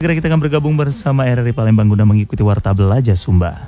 Segera kita akan bergabung bersama RRI Palembang guna mengikuti Warta Belajar Sumba.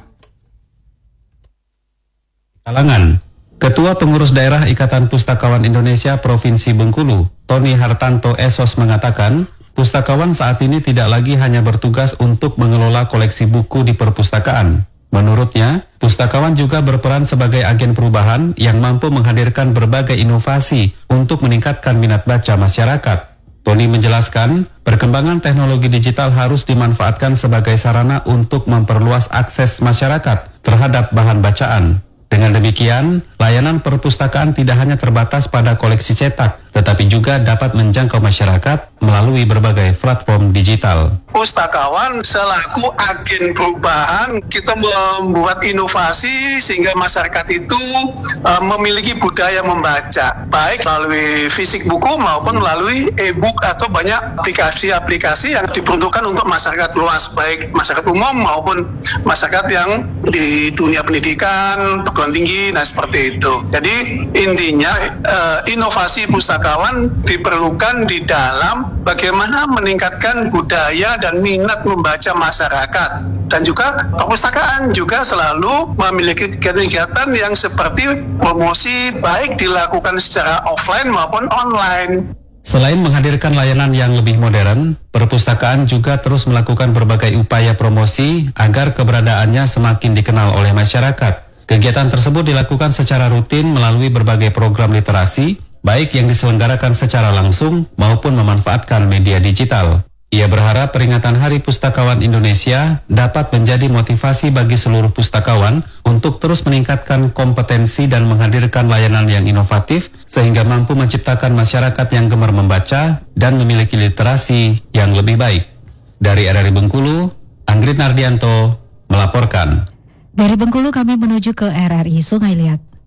Kalangan Ketua Pengurus Daerah Ikatan Pustakawan Indonesia Provinsi Bengkulu, Tony Hartanto Esos mengatakan, pustakawan saat ini tidak lagi hanya bertugas untuk mengelola koleksi buku di perpustakaan. Menurutnya, pustakawan juga berperan sebagai agen perubahan yang mampu menghadirkan berbagai inovasi untuk meningkatkan minat baca masyarakat. Tony menjelaskan, perkembangan teknologi digital harus dimanfaatkan sebagai sarana untuk memperluas akses masyarakat terhadap bahan bacaan. Dengan demikian, layanan perpustakaan tidak hanya terbatas pada koleksi cetak, tetapi juga dapat menjangkau masyarakat melalui berbagai platform digital. Pustakawan selaku agen perubahan, kita membuat inovasi sehingga masyarakat itu memiliki budaya membaca, baik melalui fisik buku maupun melalui e-book atau banyak aplikasi-aplikasi yang diperuntukkan untuk masyarakat luas, baik masyarakat umum maupun masyarakat yang di dunia pendidikan, perguruan tinggi, nah seperti itu. Jadi intinya inovasi pustakawan diperlukan di dalam bagaimana meningkatkan budaya dan minat membaca masyarakat. Dan juga perpustakaan juga selalu memiliki kegiatan yang seperti promosi baik dilakukan secara offline maupun online. Selain menghadirkan layanan yang lebih modern, perpustakaan juga terus melakukan berbagai upaya promosi agar keberadaannya semakin dikenal oleh masyarakat. Kegiatan tersebut dilakukan secara rutin melalui berbagai program literasi, baik yang diselenggarakan secara langsung maupun memanfaatkan media digital. Ia berharap peringatan Hari Pustakawan Indonesia dapat menjadi motivasi bagi seluruh pustakawan untuk terus meningkatkan kompetensi dan menghadirkan layanan yang inovatif sehingga mampu menciptakan masyarakat yang gemar membaca dan memiliki literasi yang lebih baik. Dari RRI Bengkulu, Anggrit Nardianto melaporkan. Dari Bengkulu kami menuju ke RRI Sungai Liat.